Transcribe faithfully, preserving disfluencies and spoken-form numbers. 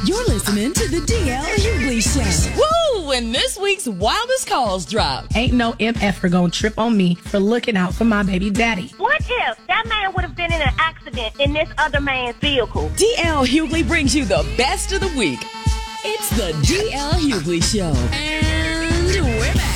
You're listening to the D L Hughley Show. Woo! And this week's wildest calls drop. Ain't no M F-er gonna trip on me for looking out for my baby daddy. What if that man would have been in an accident in this other man's vehicle? D L Hughley brings you the best of the week. It's the D L Hughley Show. And we're back.